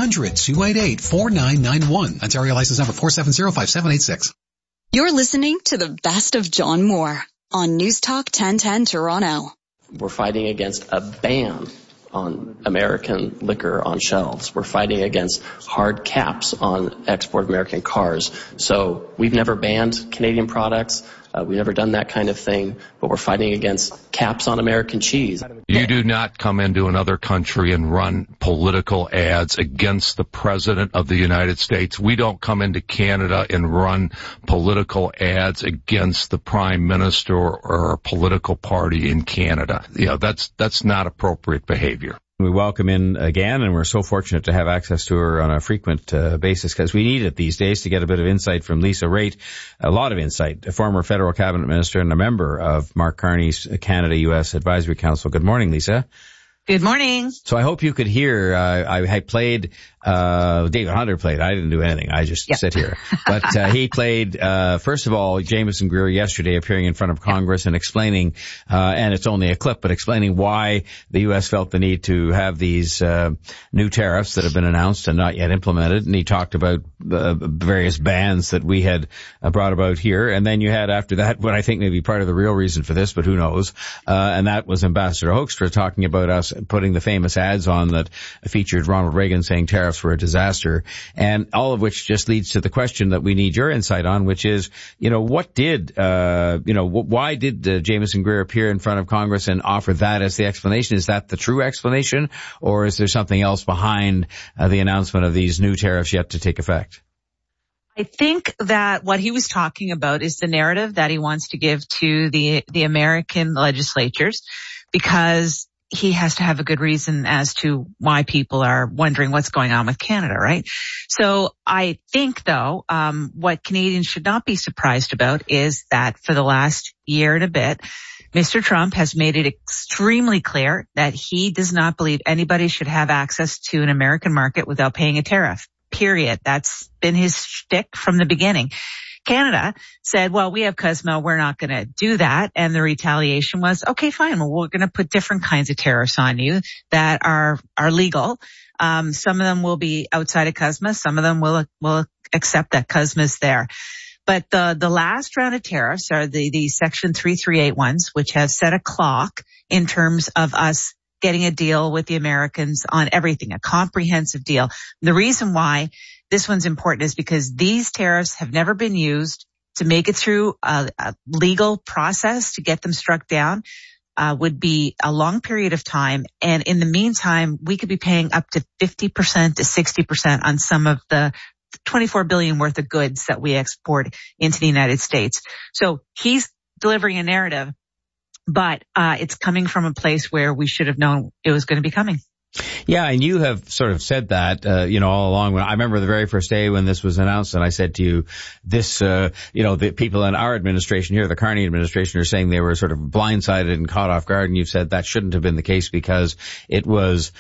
1-800-288-4991. Ontario license number 4705786. You're listening to the best of John Moore on News Talk 1010 Toronto. We're fighting against a ban on American liquor on shelves. We're fighting against hard caps on export American cars. So we've never banned Canadian products. We've never done that kind of thing, but we're fighting against caps on American cheese. You do not come into another country and run political ads against the President of the United States. We don't come into Canada and run political ads against the Prime Minister or a political party in Canada. You know, that's not appropriate behavior. We welcome in again, and we're so fortunate to have access to her on a frequent basis because we need it these days to get a bit of insight from Lisa Raitt, a lot of insight, a former federal cabinet minister and a member of Mark Carney's Canada-U.S. Advisory Council. Good morning, Lisa. Good morning. So I hope you could hear, I played, David Hunter played. I didn't do anything. I just sit here. But he played, first of all, Jamieson Greer yesterday appearing in front of Congress and explaining, and it's only a clip, but explaining why the U.S. felt the need to have these new tariffs that have been announced and not yet implemented. And he talked about various bans that we had brought about here. And then you had after that what I think may be part of the real reason for this, but who knows, and that was Ambassador Hoekstra talking about us putting the famous ads on that featured Ronald Reagan saying tariffs were a disaster, and all of which just leads to the question that we need your insight on, which is, what did, why did Jamieson Greer appear in front of Congress and offer that as the explanation? Is that the true explanation, or is there something else behind the announcement of these new tariffs yet to take effect? I think that what he was talking about is the narrative that he wants to give to the American legislatures, because he has to have a good reason as to why people are wondering what's going on with Canada, right? So I think, though, what Canadians should not be surprised about is that for the last year and a bit, Mr. Trump has made it extremely clear that he does not believe anybody should have access to an American market without paying a tariff, period. That's been his shtick from the beginning. Canada said, well, we have CUSMA, we're not going to do that. And the retaliation was, okay, fine. Well, we're going to put different kinds of tariffs on you that are legal. Some of them will be outside of CUSMA. Some of them will accept that CUSMA is there. But the last round of tariffs are the Section 338 ones, which have set a clock in terms of us getting a deal with the Americans on everything, a comprehensive deal. The reason why this one's important is because these tariffs have never been used to make it through a legal process to get them struck down. Would be a long period of time. And in the meantime, we could be paying up to 50% to 60% on some of the $24 billion worth of goods that we export into the United States. So he's delivering a narrative, but it's coming from a place where we should have known it was going to be coming. Yeah, and you have sort of said that, all along. I remember the very first day when this was announced, and I said to you, the people in our administration here, the Carney administration, are saying they were sort of blindsided and caught off guard, and you've said that shouldn't have been the case because it was,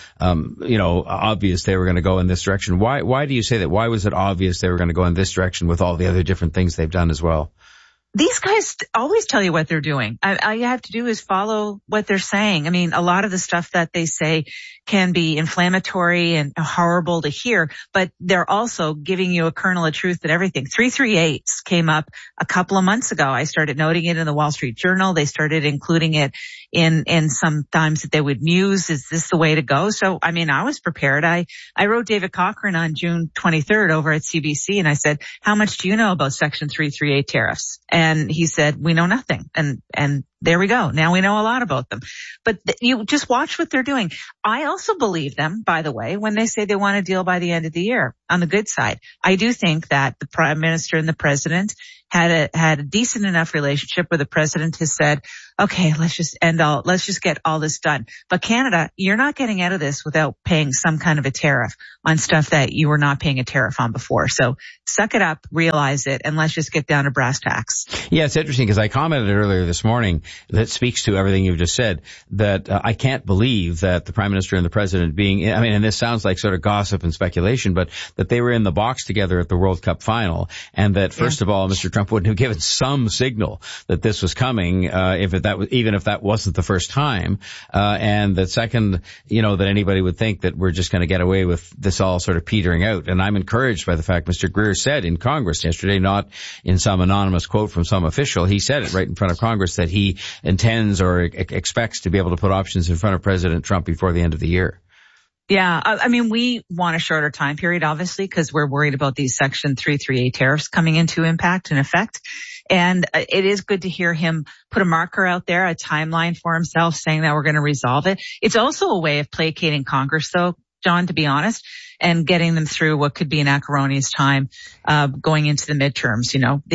obvious they were going to go in this direction. Why do you say that? Why was it obvious they were going to go in this direction with all the other different things they've done as well? These guys always tell you what they're doing. All you have to do is follow what they're saying. I mean, a lot of the stuff that they say can be inflammatory and horrible to hear, but they're also giving you a kernel of truth in everything. 338s came up a couple of months ago. I started noting it in the Wall Street Journal. They started including it in some times that they would muse. Is this the way to go? So, I mean, I was prepared. I wrote David Cochrane on June 23rd over at CBC, and I said, how much do you know about Section 338 tariffs? And he said, we know nothing. And there we go. Now we know a lot about them. But you just watch what they're doing. I also believe them, by the way, when they say they want a deal by the end of the year. On the good side, I do think that the Prime Minister and the President had a decent enough relationship where the President has said, okay, let's just get all this done. But Canada, you're not getting out of this without paying some kind of a tariff on stuff that you were not paying a tariff on before. So suck it up, realize it, and let's just get down to brass tacks. Yeah, it's interesting because I commented earlier this morning that speaks to everything you've just said, that I can't believe that the Prime Minister and the President and this sounds like sort of gossip and speculation, but that they were in the box together at the World Cup final, and that first of all, Mr. Trump wouldn't have given some signal that this was coming, even if that wasn't the first time, and that second, that anybody would think that we're just going to get away with this all sort of petering out. And I'm encouraged by the fact Mr. Greer said in Congress yesterday, not in some anonymous quote from some official, he said it right in front of Congress that he intends or expects to be able to put options in front of President Trump before the end of the year. Yeah, I mean, we want a shorter time period, obviously, because we're worried about these Section 338 tariffs coming into impact and effect. And it is good to hear him put a marker out there, a timeline for himself, saying that we're going to resolve it. It's also a way of placating Congress, though, John, to be honest, and getting them through what could be an acrimonious time going into the midterms.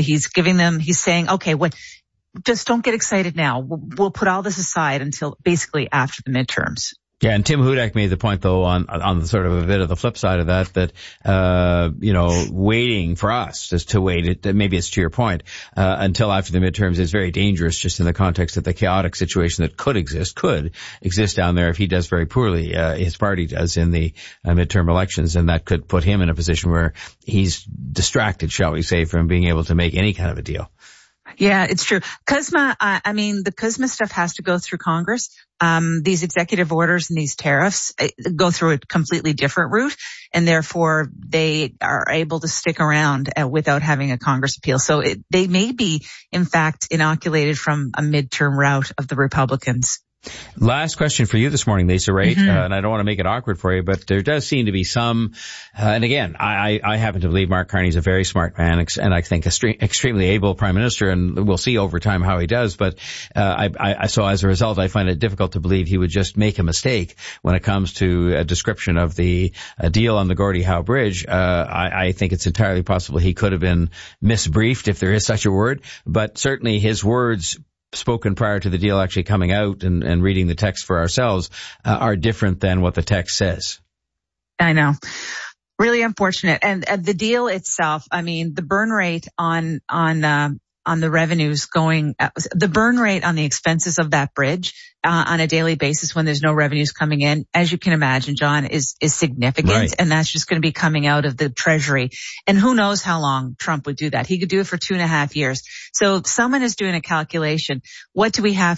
He's saying, okay, just don't get excited now. We'll put all this aside until basically after the midterms. Yeah, and Tim Hudak made the point, though, on sort of a bit of the flip side of that, waiting for us just to wait, maybe it's to your point, until after the midterms is very dangerous just in the context of the chaotic situation that could exist down there if he does very poorly, his party does in the midterm elections, and that could put him in a position where he's distracted, shall we say, from being able to make any kind of a deal. Yeah, it's true. The CUSMA stuff has to go through Congress. These executive orders and these tariffs go through a completely different route, and therefore they are able to stick around without having a Congress appeal. So they may be, in fact, inoculated from a midterm route of the Republicans. Last question for you this morning, Lisa Raitt, and I don't want to make it awkward for you, but there does seem to be some, and again, I happen to believe Mark Carney's a very smart man, and I think extremely able Prime Minister, and we'll see over time how he does, but so as a result, I find it difficult to believe he would just make a mistake when it comes to a description of the deal on the Gordie Howe Bridge. I think it's entirely possible he could have been misbriefed, if there is such a word, but certainly his words spoken prior to the deal actually coming out and reading the text for ourselves are different than what the text says. I know. Really unfortunate. And the deal itself, I mean, the burn rate on the revenues the burn rate on the expenses of that bridge on a daily basis when there's no revenues coming in, as you can imagine, John, is significant. Right. And that's just going to be coming out of the Treasury. And who knows how long Trump would do that. He could do it for 2.5 years. So if someone is doing a calculation, where's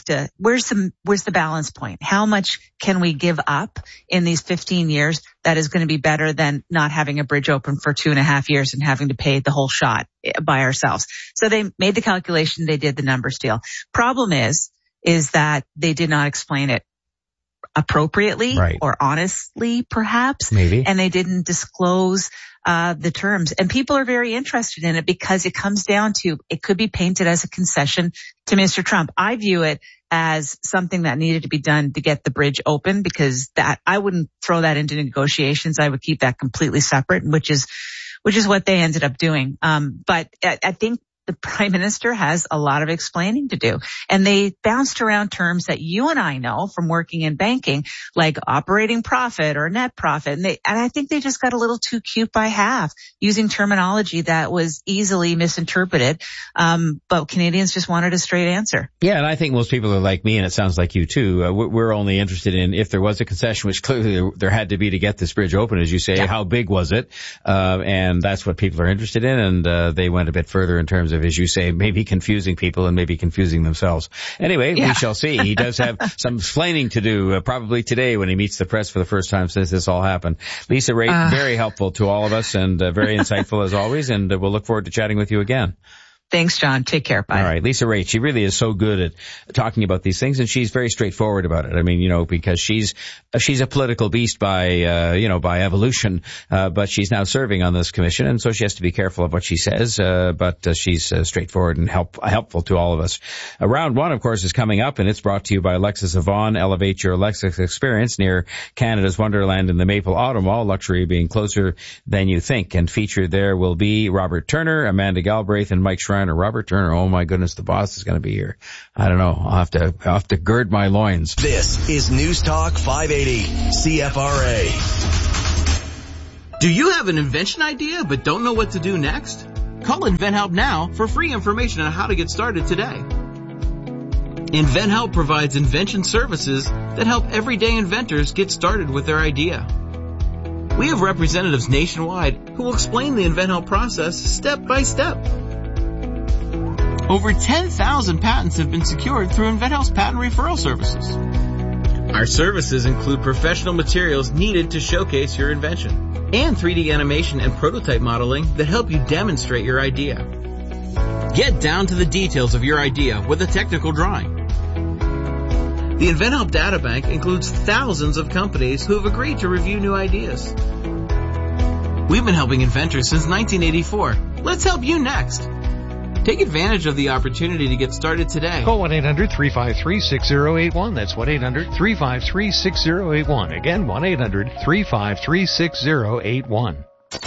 the balance point? How much can we give up in these 15 years that is going to be better than not having a bridge open for 2.5 years and having to pay the whole shot by ourselves? So they made the calculation, they did the numbers deal. Problem is that they did not explain it appropriately or honestly, perhaps. Maybe. And they didn't disclose the terms. And people are very interested in it because it comes down to, it could be painted as a concession to Mr. Trump. I view it as something that needed to be done to get the bridge open, because that I wouldn't throw that into negotiations. I would keep that completely separate, which is what they ended up doing. But I think the prime minister has a lot of explaining to do. And they bounced around terms that you and I know from working in banking, like operating profit or net profit. And I think they just got a little too cute by half using terminology that was easily misinterpreted. But Canadians just wanted a straight answer. Yeah, and I think most people are like me, and it sounds like you too. We're only interested in if there was a concession, which clearly there had to be to get this bridge open, as you say. Yeah. How big was it? And that's what people are interested in, and they went a bit further in terms of, as you say, maybe confusing people and maybe confusing themselves. Anyway, we shall see. He does have some explaining to do, probably today when he meets the press for the first time since this all happened. Lisa Raitt, very helpful to all of us and very insightful as always, and we'll look forward to chatting with you again. Thanks, John. Take care. Bye. All right. Lisa Raitt, she really is so good at talking about these things, and she's very straightforward about it. I mean, because she's a political beast by evolution, but she's now serving on this commission, and so she has to be careful of what she says, but she's straightforward and helpful to all of us. Round one, of course, is coming up, and it's brought to you by Lexus of Vaughan. Elevate your Lexus experience near Canada's Wonderland in the Maple Auto Mall, luxury being closer than you think. And featured there will be Robert Turner, Amanda Galbraith, and Mike Schreiner. Robert Turner, oh my goodness, the boss is going to be here. I don't know. I'll have to gird my loins. This is News Talk 580 CFRA. Do you have an invention idea but don't know what to do next? Call InventHelp now for free information on how to get started today. InventHelp provides invention services that help everyday inventors get started with their idea. We have representatives nationwide who will explain the InventHelp process step by step. Over 10,000 patents have been secured through InventHelp's patent referral services. Our services include professional materials needed to showcase your invention and 3D animation and prototype modeling that help you demonstrate your idea. Get down to the details of your idea with a technical drawing. The InventHelp Databank includes thousands of companies who have agreed to review new ideas. We've been helping inventors since 1984. Let's help you next. Take advantage of the opportunity to get started today. Call 1-800-353-6081. That's 1-800-353-6081. Again, 1-800-353-6081.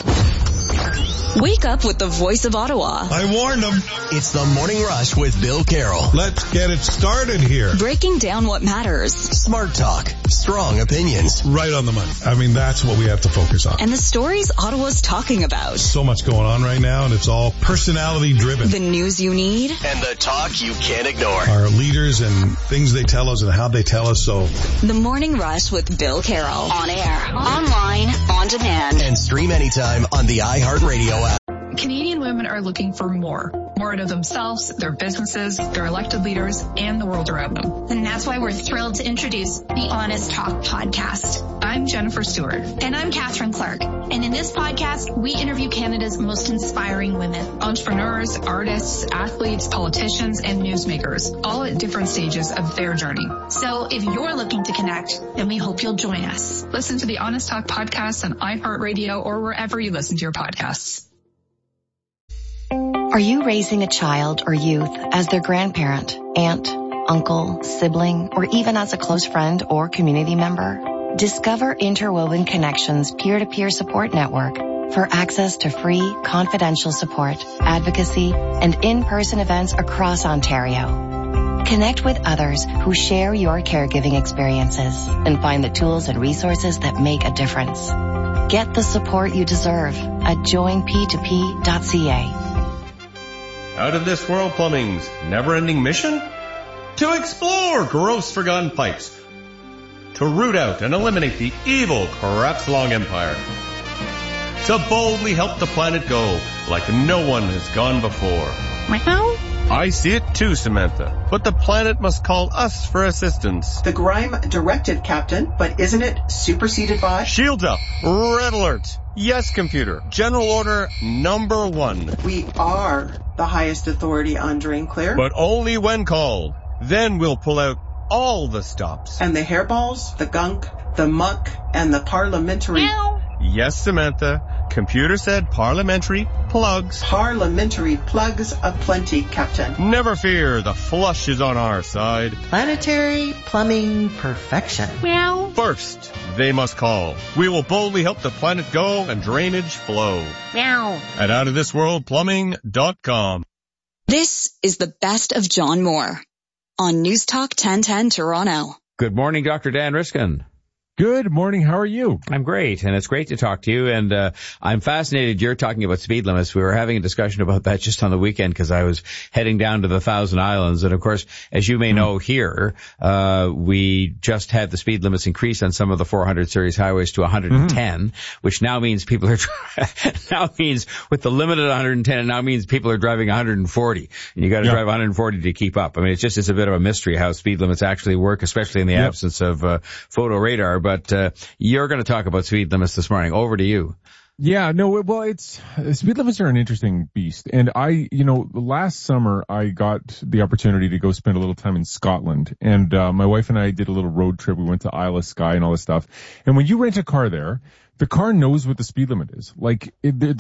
Wake up with the voice of Ottawa. I warned them. It's the Morning Rush with Bill Carroll. Let's get it started here. Breaking down what matters. Smart talk. Strong opinions. Right on the money. I mean, that's what we have to focus on. And the stories Ottawa's talking about. So much going on right now, and it's all personality driven. The news you need. And the talk you can't ignore. Our leaders and things they tell us and how they tell us so. The Morning Rush with Bill Carroll. On air, online, on demand. And stream anytime on the iHeartRadio app. Canadian women are looking for more out of themselves, their businesses, their elected leaders, and the world around them. And that's why we're thrilled to introduce the Honest Talk podcast. I'm Jennifer Stewart. And I'm Catherine Clark. And in this podcast, we interview Canada's most inspiring women. Entrepreneurs, artists, athletes, politicians, and newsmakers, all at different stages of their journey. So if you're looking to connect, then we hope you'll join us. Listen to the Honest Talk podcast on iHeartRadio or wherever you listen to your podcasts. Are you raising a child or youth as their grandparent, aunt, uncle, sibling, or even as a close friend or community member? Discover Interwoven Connections peer-to-peer support network for access to free, confidential support, advocacy, and in-person events across Ontario. Connect with others who share your caregiving experiences and find the tools and resources that make a difference. Get the support you deserve at joinp2p.ca. Out of This World Plumbing's never-ending mission? To explore gross forgotten pipes. To root out and eliminate the evil Crapslong Empire. To boldly help the planet go like no one has gone before. I see it too, Samantha. But the planet must call us for assistance. The Grime directive, Captain, but isn't it superseded by? Shields up. Red alert. Yes, computer. General order number 1. We are the highest authority on drain clear. But only when called. Then we'll pull out all the stops. And the hairballs, the gunk, the muck, and the parliamentary... Yes, Samantha. Computer said parliamentary plugs. Parliamentary plugs aplenty, Captain. Never fear, the flush is on our side. Planetary plumbing perfection. Meow. First, they must call. We will boldly help the planet go and drainage flow. Meow. At outofthisworldplumbing.com. This is the best of John Moore on News Talk 1010 Toronto. Good morning, Dr. Dan Riskin. Good morning. How are you? I'm great, and it's great to talk to you. And I'm fascinated you're talking about speed limits. We were having a discussion about that just on the weekend because I was heading down to the Thousand Islands. And of course, as you may know here, we just had the speed limits increase on some of the 400 series highways to 110, which now means people are with the limit at 110, it now means people are driving 140. And you got to drive 140 to keep up. I mean, it's a bit of a mystery how speed limits actually work, especially in the absence of photo radar. But you're going to talk about speed limits this morning. Over to you. Yeah, no, well, speed limits are an interesting beast. And last summer I got the opportunity to go spend a little time in Scotland. And my wife and I did a little road trip. We went to Isle of Skye and all this stuff. And when you rent a car there, the car knows what the speed limit is. Like,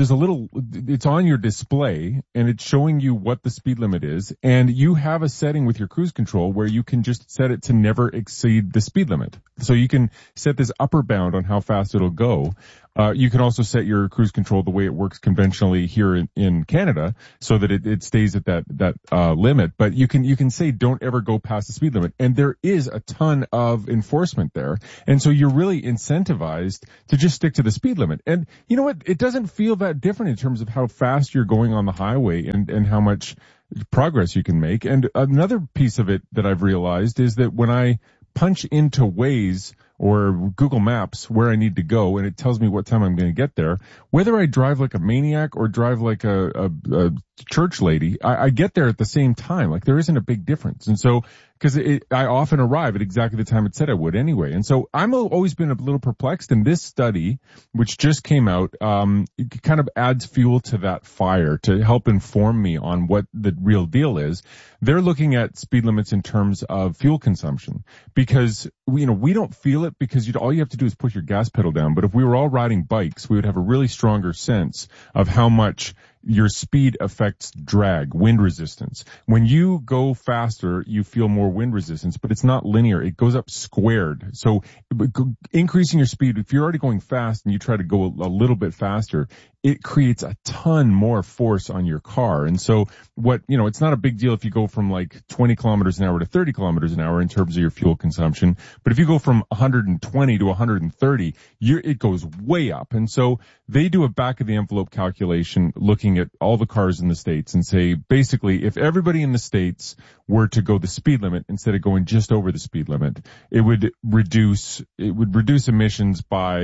it's on your display and it's showing you what the speed limit is. And you have a setting with your cruise control where you can just set it to never exceed the speed limit. So you can set this upper bound on how fast it'll go. You can also set your cruise control the way it works conventionally here in Canada so that it stays at that limit. But you can say don't ever go past the speed limit. And there is a ton of enforcement there. And so you're really incentivized to just stick to the speed limit. And you know what? It doesn't feel that different in terms of how fast you're going on the highway and how much progress you can make. And another piece of it that I've realized is that when I punch into Waze or Google Maps where I need to go, and it tells me what time I'm going to get there, whether I drive like a maniac or drive like a church lady, I get there at the same time. Like, there isn't a big difference. And so, because I often arrive at exactly the time it said I would anyway. And so I'm always been a little perplexed. And this study, which just came out, it kind of adds fuel to that fire to help inform me on what the real deal is. They're looking at speed limits in terms of fuel consumption because, we don't feel it because all you have to do is push your gas pedal down. But if we were all riding bikes, we would have a really stronger sense of how much your speed affects drag, wind resistance. When you go faster, you feel more wind resistance, but it's not linear. It goes up squared. So increasing your speed, if you're already going fast and you try to go a little bit faster, it creates a ton more force on your car. And so it's not a big deal if you go from like 20 kilometers an hour to 30 kilometers an hour in terms of your fuel consumption. But if you go from 120 to 130, it goes way up. And so they do a back of the envelope calculation looking at all the cars in the States and say, basically, if everybody in the States were to go the speed limit instead of going just over the speed limit, it would reduce emissions by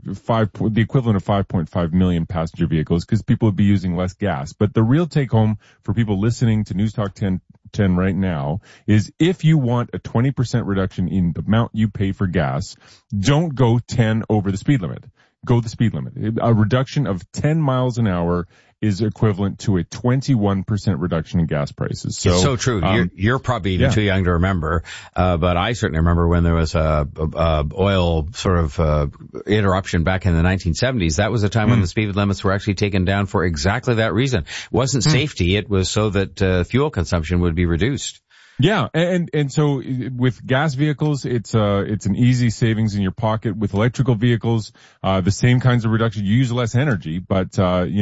the equivalent of 5.5 million passenger vehicles because people would be using less gas. But the real take home for people listening to News Talk 1010 right now is if you want a 20% reduction in the amount you pay for gas, don't go 10 over the speed limit. Go the speed limit. A reduction of 10 miles an hour is equivalent to a 21% reduction in gas prices. So, it's so true. You're probably even too young to remember, but I certainly remember when there was a oil sort of interruption back in the 1970s. That was a time when the speed limits were actually taken down for exactly that reason. It wasn't safety. It was so that fuel consumption would be reduced. Yeah, and so with gas vehicles, it's an easy savings in your pocket. With electrical vehicles, the same kinds of reduction. You use less energy, but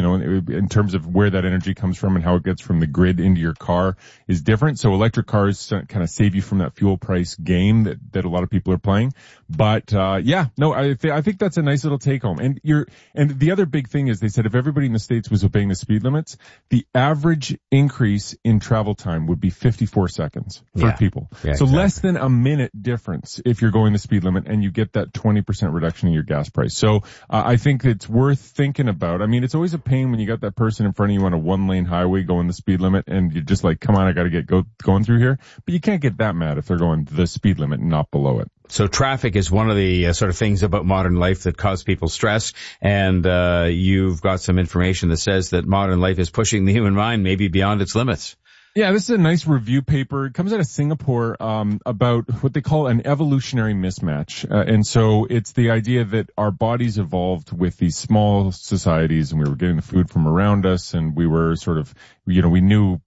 in terms of where that energy comes from and how it gets from the grid into your car is different. So electric cars kind of save you from that fuel price game that a lot of people are playing. But I think that's a nice little take home. And the other big thing is they said if everybody in the States was obeying the speed limits, the average increase in travel time would be 54 seconds. For people. Yeah, so exactly. Less than a minute difference if you're going the speed limit and you get that 20% reduction in your gas price. So I think it's worth thinking about. I mean, it's always a pain when you got that person in front of you on a 1-lane highway going the speed limit and you're just like, come on, I got to get going through here. But you can't get that mad if they're going the speed limit and not below it. So traffic is one of the sort of things about modern life that cause people stress. And you've got some information that says that modern life is pushing the human mind maybe beyond its limits. Yeah, this is a nice review paper. It comes out of Singapore about what they call an evolutionary mismatch. And so it's the idea that our bodies evolved with these small societies and we were getting the food from around us and we were sort of, we knew,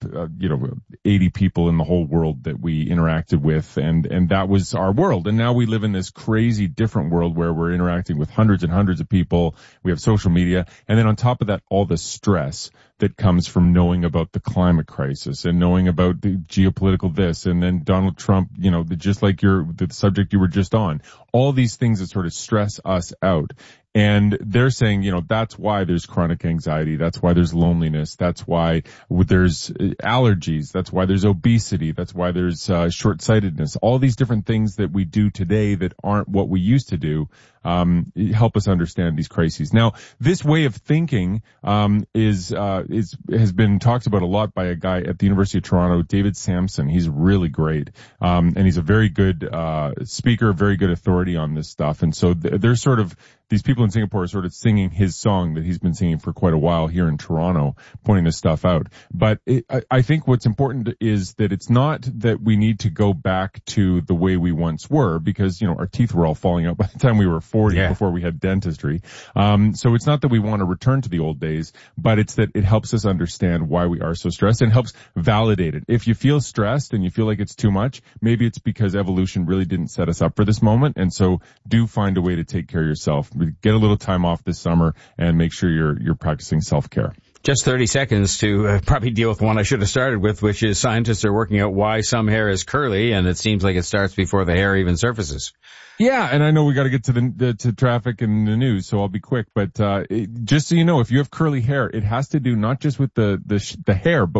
80 people in the whole world that we interacted with and that was our world. And now we live in this crazy different world where we're interacting with hundreds and hundreds of people. We have social media. And then on top of that, all the stress that comes from knowing about the climate crisis and knowing about the geopolitical this, and then Donald Trump, just like the subject you were just on, all these things that sort of stress us out. And they're saying, that's why there's chronic anxiety. That's why there's loneliness. That's why there's allergies. That's why there's obesity. That's why there's short-sightedness. All these different things that we do today that aren't what we used to do help us understand these crises. Now, this way of thinking has been talked about a lot by a guy at the University of Toronto, David Sampson. He's really great, and he's a very good speaker, very good authority on this stuff. And so they're sort of, these people in Singapore are sort of singing his song that he's been singing for quite a while here in Toronto, pointing this stuff out. But I think what's important is that it's not that we need to go back to the way we once were, because, our teeth were all falling out by the time we were 40 before we had dentistry. So it's not that we want to return to the old days, but it's that it helps us understand why we are so stressed and helps validate it. If you feel stressed and you feel like it's too much, maybe it's because evolution really didn't set us up for this moment. And so do find a way to take care of yourself. Get a little time off this summer and make sure you're practicing self-care. Just 30 seconds to probably deal with one I should have started with, which is scientists are working out why some hair is curly, and it seems like it starts before the hair even surfaces. Yeah, and I know we got to get to to traffic and the news, so I'll be quick. But just so you know, if you have curly hair, it has to do not just with the hair, but